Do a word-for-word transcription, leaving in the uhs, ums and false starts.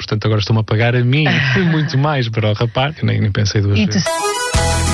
portanto agora estão-me a pagar a mim muito mais para o rapaz, nem, nem pensei duas E vezes. tu...